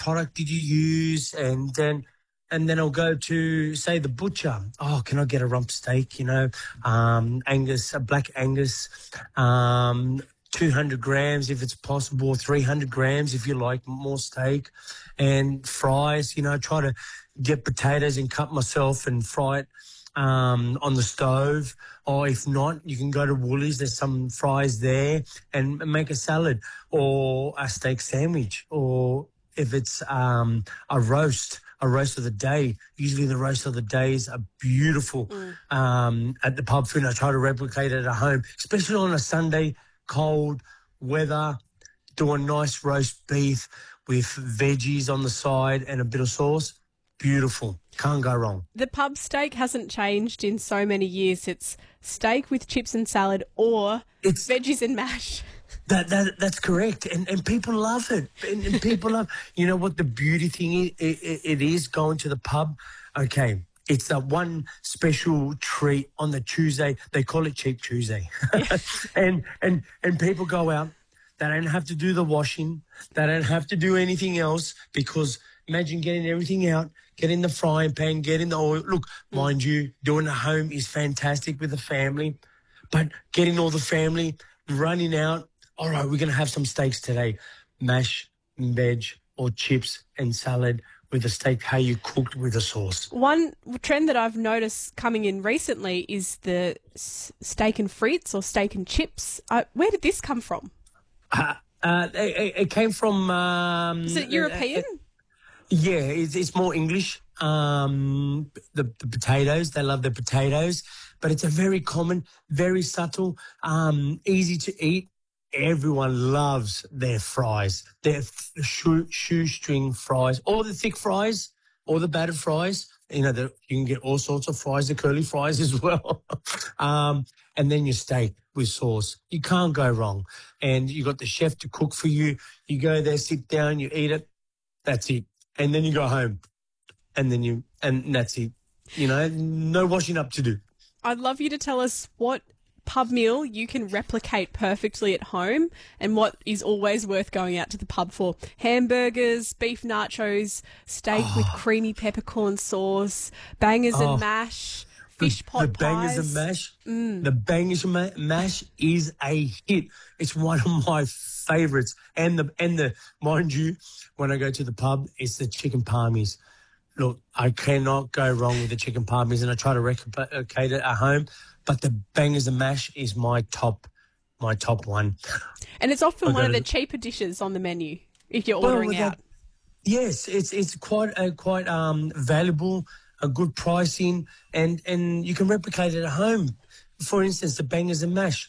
product did you use? And then I'll go to, say, the butcher. Oh, can I get a rump steak, Angus, a black Angus, 200 grams if it's possible, 300 grams if you like more steak, and fries. Try to get potatoes and cut myself and fry it on the stove. Or if not, you can go to Woolies. There's some fries there, and make a salad or a steak sandwich. Or if it's a roast of the day. Usually the roast of the days are beautiful at the pub food. I try to replicate it at home, especially on a Sunday, cold weather. Do a nice roast beef with veggies on the side and a bit of sauce. Beautiful. Can't go wrong. The pub steak hasn't changed in so many years. It's steak with chips and salad or it's veggies and mash. That's correct, and people love it. And people love, what the beauty thing it is going to the pub. Okay, it's that one special treat on the Tuesday. They call it Cheap Tuesday, and people go out. They don't have to do the washing. They don't have to do anything else, because imagine getting everything out, getting the frying pan, getting the oil. Look, mind you, doing it at home is fantastic with the family, but getting all the family running out. All right, we're going to have some steaks today. Mash, veg, or chips and salad with a steak, how you cooked with a sauce. One trend that I've noticed coming in recently is the steak and frites or steak and chips. Where did this come from? It came from... is it European? Yeah, it's more English. The potatoes, they love the potatoes. But it's a very common, very subtle, easy to eat. Everyone loves their fries, their shoestring fries, or the thick fries, or the battered fries. You can get all sorts of fries, the curly fries as well. And then your steak with sauce. You can't go wrong. And you got the chef to cook for you. You go there, sit down, you eat it. That's it. And then you go home. And that's it. No washing up to do. I'd love you to tell us what pub meal you can replicate perfectly at home and what is always worth going out to the pub for. Hamburgers, beef nachos, steak with creamy peppercorn sauce, bangers and mash, fish pot pies. The bangers and mash is a hit. It's one of my favourites. And the mind you, when I go to the pub, it's the chicken palmies. Look, I cannot go wrong with the chicken palmies, and I try to replicate it at home. But the bangers and mash is my top one. And it's often one of the cheaper dishes on the menu if you're ordering out. Yes, it's quite valuable, a good pricing, and you can replicate it at home. For instance, the bangers and mash,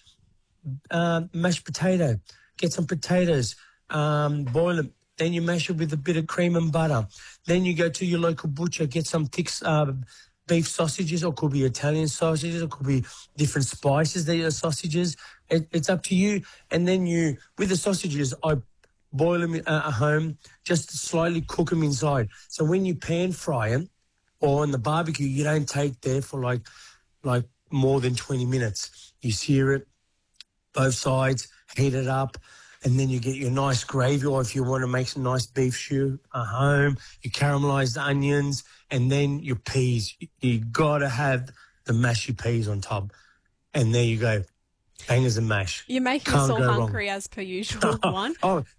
mashed potato. Get some potatoes, boil them. Then you mash it with a bit of cream and butter. Then you go to your local butcher, get some thick beef sausages, or could be Italian sausages, or could be different spices that are sausages. It's up to you. And then with the sausages, I boil them at home, just slightly cook them inside. So when you pan fry them, or on the barbecue, you don't take there for like more than 20 minutes. You sear it, both sides, heat it up, and then you get your nice gravy, or if you want to make some nice beef stew at home, you caramelize the onions, and then your peas. You got to have the mashy peas on top. And there you go. Bangers and mash. You're making us all hungry as per usual, Juan.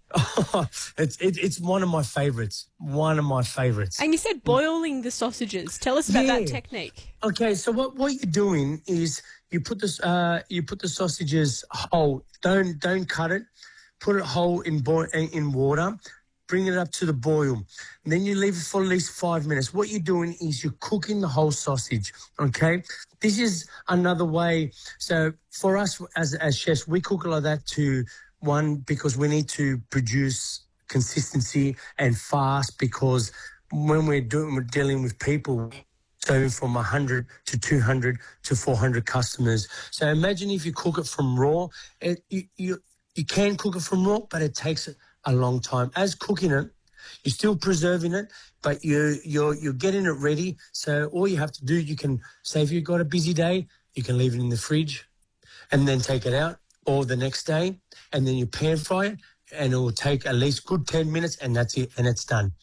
It's one of my favourites. One of my favourites. And you said boiling the sausages. Tell us about that technique. Okay, so what you're doing is you put the sausages whole. Don't cut it. Put it whole in water. Bring it up to the boil. And then you leave it for at least 5 minutes. What you're doing is you're cooking the whole sausage, okay? This is another way. So for us as chefs, we cook it like that because we need to produce consistency and fast, because when we're dealing with people, so from 100 to 200 to 400 customers. So imagine if you cook it from raw. You can cook it from raw, but it takes a long time. As cooking it, you're still preserving it, but you're getting it ready. So all you have to do, you can say if you've got a busy day, you can leave it in the fridge and then take it out, or the next day, and then you pan fry it, and it will take at least good 10 minutes, and that's it, and it's done.